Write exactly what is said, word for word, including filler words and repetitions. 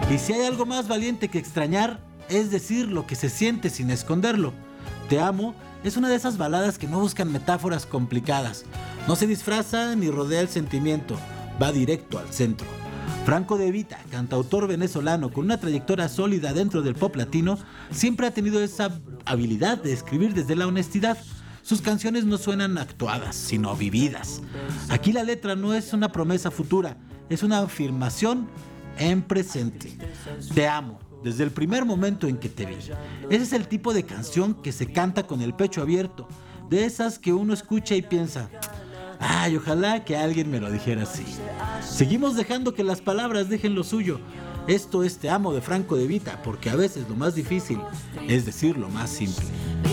Y si hay algo más valiente que extrañar, es decir lo que se siente sin esconderlo. Te amo es una de esas baladas que no buscan metáforas complicadas. No se disfraza ni rodea el sentimiento, va directo al centro. Franco De Vita, cantautor venezolano con una trayectoria sólida dentro del pop latino, siempre ha tenido esa habilidad de escribir desde la honestidad. Sus canciones no suenan actuadas, sino vividas. Aquí la letra no es una promesa futura, es una afirmación en presente. Te amo desde el primer momento en que te vi. Ese es el tipo de canción que se canta con el pecho abierto, de esas que uno escucha y piensa: ay, ojalá que alguien me lo dijera así. Seguimos dejando que las palabras dejen lo suyo. Esto es Te amo de Franco De Vita, porque a veces lo más difícil es decir lo más simple.